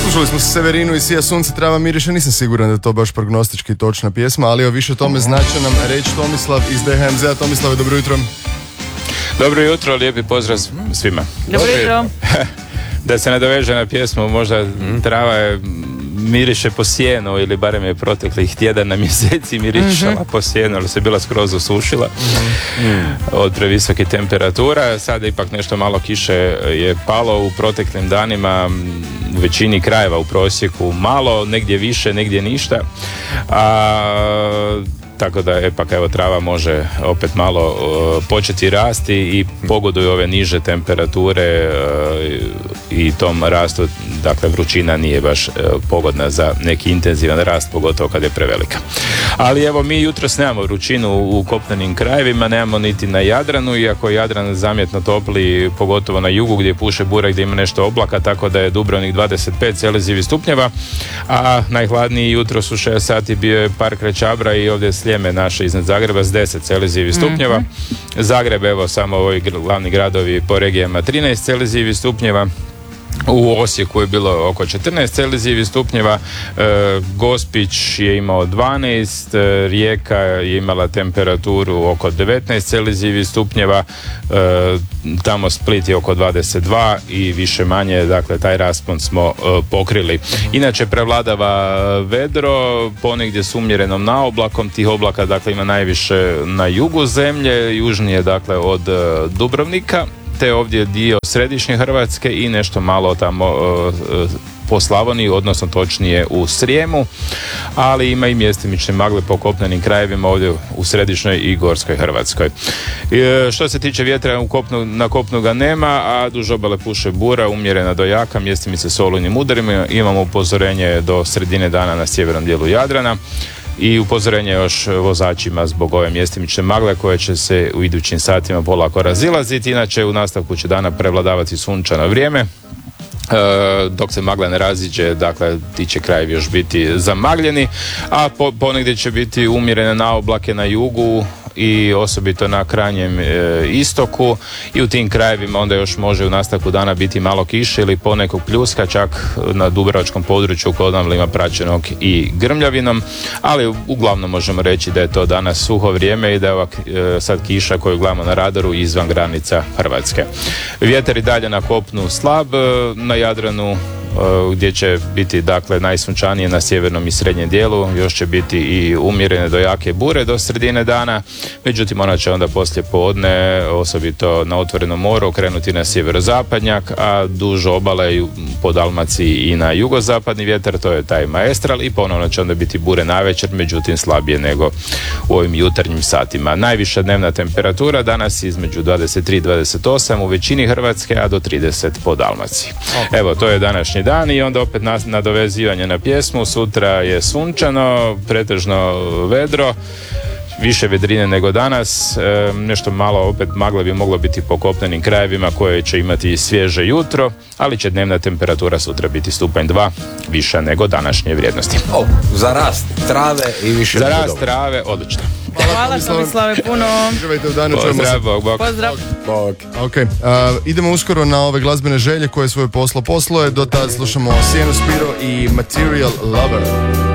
Slušali smo Severinu i Sija sunce, trava miriše, nisam siguran da je to baš prognostički točna pjesma, ali o više o tome znače nam reći Tomislav iz DHMZ-a. Tomislave, dobro jutro. Dobro jutro, lijepi pozdrav svima. Dobro jutro. Da se nadoveže na pjesmu, možda trava je miriše po sjenu, ili barem je proteklih tjedana mjeseci mirišala po sjenu, ali se bila skroz osušila od previsokih temperatura. Sada ipak nešto malo kiše je palo u proteklim danima, u većini krajeva u prosjeku malo, negdje više, negdje ništa. Tako da ipak evo trava može opet malo početi rasti i pogoduju ove niže temperature i tom rastu, dakle vrućina nije baš pogodna za neki intenzivan rast, pogotovo kad je prevelika. Ali evo mi jutros nemamo vrućinu u kopnenim krajevima, nemamo niti na Jadranu, iako je Jadran zamjetno topli, pogotovo na jugu gdje puše bura, gdje ima nešto oblaka, tako da je Dubrovnik 25 celzijevih stupnjeva, a najhladniji jutros u 6 sati bio je Park Rečabra i ovdje Sljeme naše iznad Zagreba s 10 celzijevih stupnjeva. Zagreb, evo samo ovi glavni gradovi po regijama 13 celzijevih stupnjeva. U Osijeku je bilo oko 14 celzijevih stupnjeva, Gospić je imao 12, Rijeka je imala temperaturu oko 19 celzijevih stupnjeva, tamo Split je oko 22 i više manje, dakle taj raspon smo pokrili. Inače prevladava vedro, ponegdje s umjerenom naoblakom, tih oblaka dakle ima najviše na jugu zemlje, južnije dakle od Dubrovnika, te ovdje dio središnje Hrvatske i nešto malo tamo po Slavoniji, odnosno točnije u Srijemu, ali ima i mjestimične magle po kopnenim krajevima ovdje u središnjoj i gorskoj Hrvatskoj. Što se tiče vjetra na kopnu ga nema, a duž obale puše bura, umjerena do jaka, mjestimice s olujnim udarima. Imamo upozorenje do sredine dana na sjevernom dijelu Jadrana i upozorenje još vozačima zbog ove mjestimične magle koje će se u idućim satima polako razilaziti. Inače u nastavku će dana prevladavati sunčano vrijeme. Dok se magla ne raziđe, dakle ti će krajevi još biti zamagljeni, a ponegdje će biti umjerene naoblake na jugu i osobito na krajnjem istoku, i u tim krajevima onda još može u nastavku dana biti malo kiše ili ponekog pljuska, čak na dubrovačkom području Konavlima praćenog i grmljavinom, ali uglavnom možemo reći da je to danas suho vrijeme i da je ova sad kiša koju gledamo na radaru izvan granica Hrvatske. Vjetar i dalje na kopnu slab, na Jadranu gdje će biti dakle najsunčanije na sjevernom i srednjem dijelu, još će biti i umjerene do jake bure do sredine dana, međutim ona će onda poslije podne, osobito na otvorenom moru, krenuti na sjeverozapadnjak, a duž obale po Dalmaciji i na jugozapadni vjetar, to je taj maestral, i ponovno će onda biti bure navečer, međutim slabije nego u ovim jutarnjim satima. Najviša dnevna temperatura danas između 23 i 28 u većini Hrvatske, a do 30 po Dalmaciji. Evo, to je današnji dan i onda opet nadovezivanje na pjesmu. Sutra je sunčano, pretežno vedro, više vedrine nego danas, nešto malo opet magle bi moglo biti po kopnenim krajevima koje će imati svježe jutro, ali će dnevna temperatura sutra biti stupanj 2 viša nego današnje vrijednosti. Za rast trave i više. Za rast trave, odlično. Hvala Tomislave puno. Uživajte u danu. Pozdrav, bog. Pozdrav. Ok, idemo uskoro na ove glazbene želje koje svoje poslo je. Do tada slušamo Sienu Spiro i Material Lover.